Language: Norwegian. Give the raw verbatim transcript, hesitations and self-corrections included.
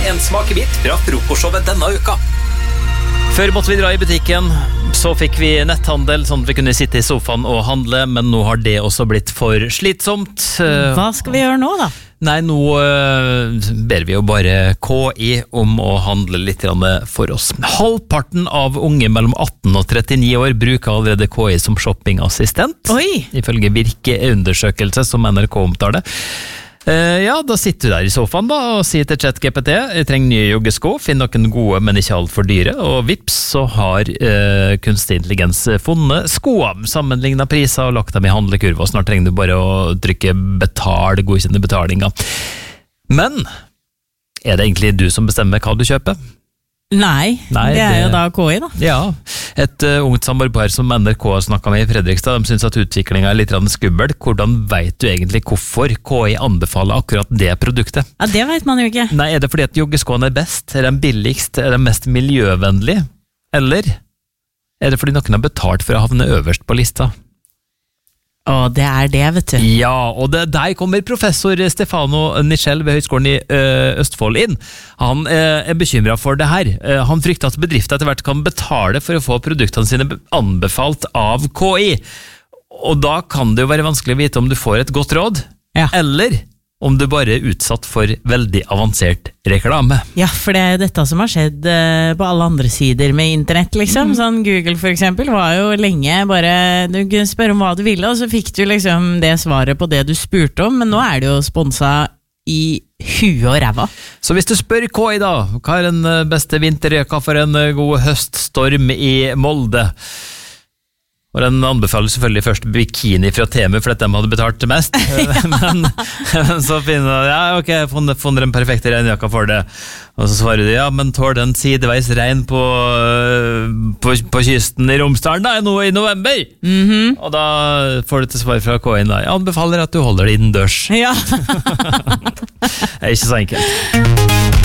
en smakebit fra frokostshowet denne uka. Før måtte vi dra i butikken, så fikk vi netthandel, sånn at vi kunne sitte i sofaen og handle, men nå har det også blitt for slitsomt. Hva skal vi gjøre nå da? Nei, nå uh, ber vi jo bare K I om å handle litt for oss. Halvparten av unge mellom atten og trettini år bruker allerede K I som shoppingassistent. Oi! Ifølge Virke-undersøkelse som N R K omtaler. Uh, ja, da sitter du der i sofaen da, og sier til ChatGPT, jeg trenger nye joggesko, finn noen gode, men ikke alt for dyre, og vips, så har uh, kunstig intelligens funnet skoer, sammenlignet priser og lagt dem i handlekurve, og snart trenger du bare å trykke betal, godkjenne betalinga. Men, er det egentlig du som bestemmer hva du kjøper? Nei, Nei det er det... jo da K I da. Ja, et uh, ungt samarbeidspartner som N R K har snakket med i Fredrikstad, de synes at utviklingen er litt skummel. Hvordan vet du egentlig hvorfor K I anbefaler akkurat det produktet? Ja, det vet man jo ikke. Nei, er det fordi at joggeskoene er best? Er de billigst? Er de mest miljøvennlig? Eller er det fordi noen har betalt for å havne øverst på lista? Å, det er det, vet du. Ja, og det, der kommer professor Stefano Nichel ved Høgskolen i uh, Østfold inn. Han uh, er bekymret for det her. Uh, han frykter at bedrifter etter hvert kan betale for å få produktene sine anbefalt av K I. Og da kan det jo være vanskelig å vite om du får et godt råd, Ja. eller om du bare er utsatt for veldig avansert reklame. Ja, for det er jo dette som har skjedd eh, på alle andre sider med internett, liksom. Mm. Sånn Google for eksempel var jo lenge bare, du kunne spørre om hva du ville, og så fikk du liksom det svaret på det du spurte om, men nå er det jo sponset i huet og ræva. Så hvis du spør K I da, hva er den beste vinterjøka for en god høststorm i Molde? Og den anbefaler selvfølgelig først bikini fra Temu, for at de hadde betalt det mest. men, men så finner jeg, ja, ok, jeg har funnet den perfekte regnjakka for det. Og så svarer du, ja, men tål den sideveis regn på, på, på kysten i Romsdalen da, nå i november? Mhm. Og da får du til svar fra K I da, jeg anbefaler at du holder det innendørs. Ja. Det er ikke så enkelt.